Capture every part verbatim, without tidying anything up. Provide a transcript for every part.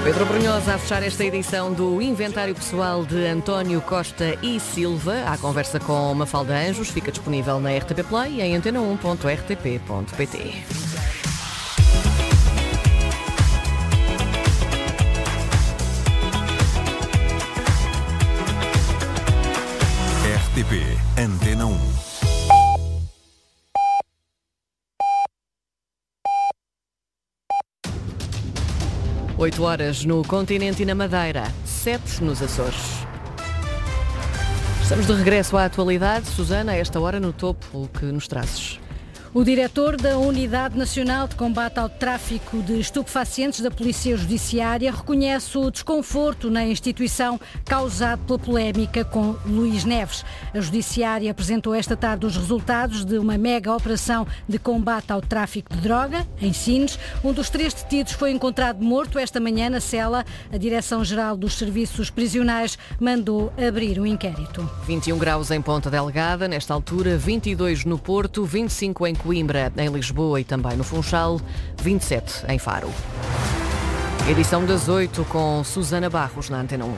Pedro Brunhosa a fechar esta edição do Inventário Pessoal de António Costa e Silva. A conversa com Mafalda Anjos fica disponível na R T P Play e em antena um ponto r t p ponto p t. R T P Antena um. oito horas no continente e na Madeira, sete nos Açores. Estamos de regresso à atualidade. Susana, a esta hora no topo, o que nos trazes? O diretor da Unidade Nacional de Combate ao Tráfico de Estupefacientes da Polícia Judiciária reconhece o desconforto na instituição causado pela polémica com Luís Neves. A Judiciária apresentou esta tarde os resultados de uma mega operação de combate ao tráfico de droga, em Sines. Um dos três detidos foi encontrado morto esta manhã na cela. A Direção-Geral dos Serviços Prisionais mandou abrir um inquérito. vinte e um graus em Ponta Delgada, nesta altura vinte e dois no Porto, vinte e cinco em Coimbra, em Lisboa e também no Funchal, vinte e sete em Faro. Edição das oito com Susana Barros na Antena um.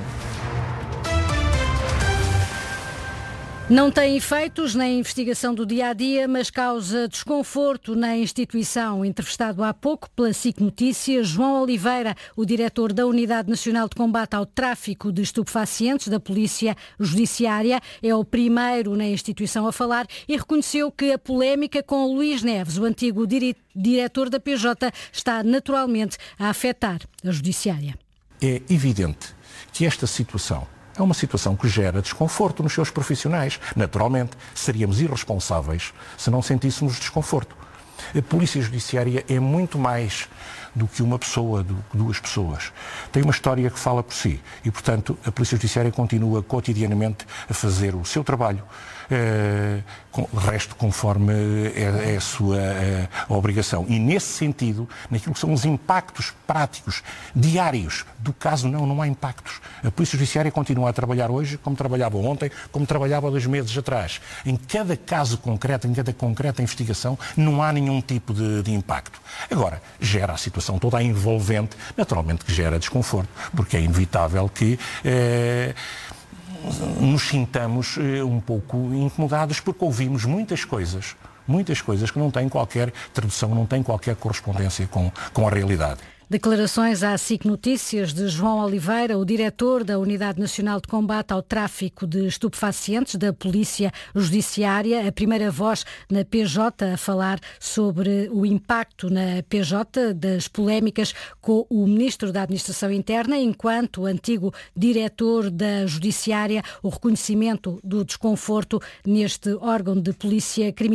Não tem efeitos na investigação do dia-a-dia, mas causa desconforto na instituição. Entrevistado há pouco pela S I C Notícias, João Oliveira, o diretor da Unidade Nacional de Combate ao Tráfico de Estupefacientes da Polícia Judiciária, é o primeiro na instituição a falar e reconheceu que a polémica com Luís Neves, o antigo dire- diretor da P J, está naturalmente a afetar a Judiciária. É evidente que esta situação é uma situação que gera desconforto nos seus profissionais. Naturalmente, seríamos irresponsáveis se não sentíssemos desconforto. A Polícia Judiciária é muito mais do que uma pessoa, do que duas pessoas. Tem uma história que fala por si e, portanto, a Polícia Judiciária continua cotidianamente a fazer o seu trabalho, eh, com, resto conforme é, é a sua eh, obrigação. E, nesse sentido, naquilo que são os impactos práticos, diários do caso, não, não há impactos. A Polícia Judiciária continua a trabalhar hoje como trabalhava ontem, como trabalhava há dois meses atrás. Em cada caso concreto, em cada concreta investigação, não há nenhum tipo de, de impacto. Agora, gera a situação toda envolvente, naturalmente que gera desconforto, porque é inevitável que eh, nos sintamos eh, um pouco incomodados, porque ouvimos muitas coisas, muitas coisas que não têm qualquer tradução, não têm qualquer correspondência com, com a realidade. Declarações à S I C Notícias de João Oliveira, o diretor da Unidade Nacional de Combate ao Tráfico de Estupefacientes da Polícia Judiciária, a primeira voz na P J a falar sobre o impacto na P J das polémicas com o Ministro da Administração Interna, enquanto antigo diretor da Judiciária, o reconhecimento do desconforto neste órgão de polícia criminal.